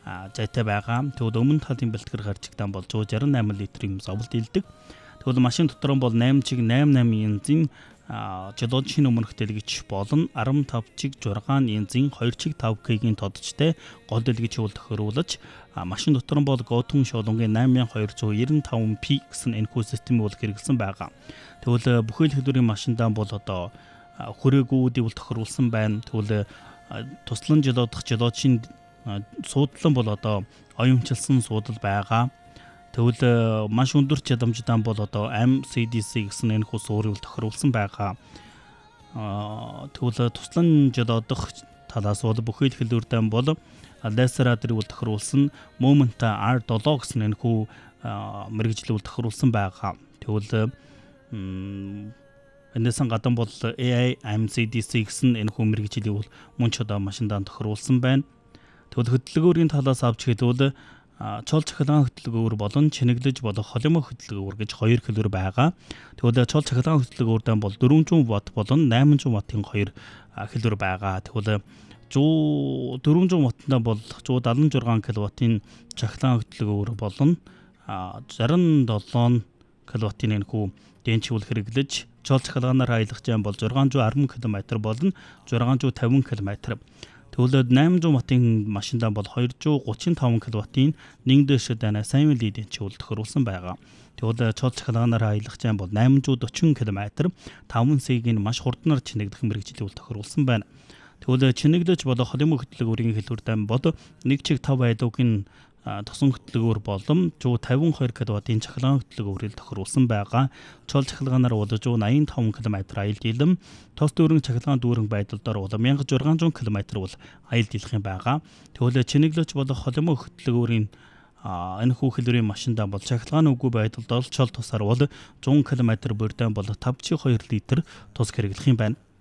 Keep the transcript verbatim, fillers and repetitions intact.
зайтай байгаа. Тэгвэл өмнө талын бэлтгэр гарчигтан бол one hundred sixty-eight литрийн зовлт илдэг. Тэгвэл машин дотор нь бол eight чиг eighty-eight янзын жолоодчийн өмнөх дэлгэж болон fifteen чиг six янзын two чиг five К-ийн тодчтой гол дэлгэж уул тохируулж машин дотор нь бол Gotham шолонгийн eight two nine five P гэсэн энэхүү систем бол хэрэглэсэн байгаа. Тэгвэл бүхэл хэлбэрийн машиндаа бол одоо хүрээгүй үйл тохируулсан байна. Тэгвэл туслан жолоодох жолоодчийн суудлан бол одоо оюумчилсан суудал байгаа. Тэгвэл маш өндөр чадамжтай бол одоо M C D C гэсэн энэ хус өөрөөр тохируулсан байгаа. Тэгвэл туслан жолоодох талаас бол бүхэл хэлбэртэй бол лазерадрыг бол тохируулсан Moment R seven гэсэн энэ хүү мэрэгжил бол тохируулсан байгаа. Тэгвэл энэс гадна бол A I M C D C гэсэн энэ хүү мэрэгжилийг бол мөн ч одоо машиндаа тохируулсан байна. Тэгвэл хөдөлгөөрийн талаас авч хэлбэл чол цахилгаан хөдөлгөөр болон чинэглэж болох холимог хөдөлгөөр гэж хоёр хэлбэр байгаа. Тэгвэл чол цахилгаан хөдөлгөөрдөө бол four hundred ватт болон eight hundred ваттын хоёр хэлбэр байгаа. Тэгвэл four hundred ватттай бол one hundred seventy-six киловаттын цахилгаан хөдөлгөөр болон sixty-seven киловаттын энэхүү дэнчүүл хэрэглэж чол цахилгаанаар аялах зам бол six hundred ten км болон six hundred fifty км. Тэгвэл eight hundred ваттын машиндаа бол two hundred thirty-five киловаттын one дэш дана сайн лид дэнчүүл тохируулсан байгаа. Тэгвэл чол цахилгаанаар аялах зам бол eight hundred forty км five C-ийн маш хурднаар чинэгдэх мэрэгжил тохируулсан байна. Тэгвэл чинэглэж болох холимог хөдөлгөөрийн хэлбэртэй бол one чиг five айлуугийн тосон хөдөлгөөр болон one hundred fifty-two киловаттын цахилгаан хөдөлгөөрийг тохируулсан байгаа. Чол цахилгаанаар бол one hundred eighty-five км аялал дийлэм, тос дүүрэн цахилгаан дүүрэн байдлаар бол one thousand six hundred км бол аялал дийлэх юм байгаа. Тэгвэл чинэглэж болох холимог хөдөлгөөрийн энэ хүү хэлбэрийн машиндаа бол цахилгаан үгүй байдлаар чол тусаар бол one hundred км бүрдэн бол five point two литр тус хэрэглэх юм байна.